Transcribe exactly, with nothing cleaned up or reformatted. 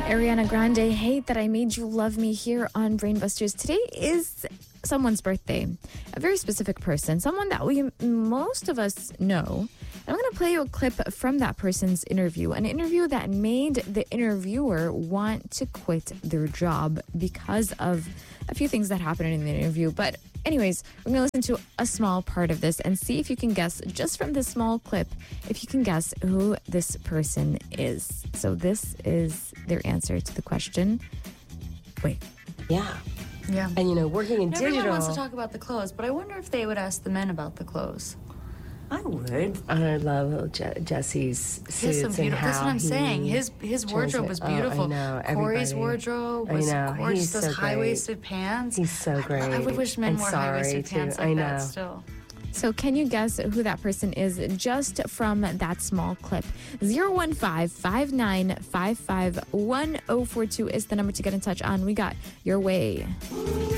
Ariana Grande, Hate That I Made You Love Me here on Brainbusters. Today is someone's birthday, a very specific person, someone that we most of us know. I'm going to play you a clip from that person's interview, an interview that made the interviewer want to quit their job because of a few things that happened in the interview. But anyways, we're going to listen to a small part of this and see if you can guess, just from this small clip, if you can guess who this person is. So this is their answer to the question. Wait. Yeah. Yeah. And, you know, working in Everyone digital. wants to talk about the clothes, but I wonder if they would ask the men about the clothes. I would. I love Je- Jesse's suits His some and beautiful. how That's what I'm he saying. His his wardrobe was beautiful. Oh, I know. Corey's Everybody. wardrobe I was know. gorgeous. He's Those so high-waisted pants. He's so great. I, I would wish men And wore sorry, high-waisted too. pants like I that know. still. So can you guess who that person is just from that small clip? zero one five, five nine five five, one zero four two is the number to get in touch on. We got Your Way.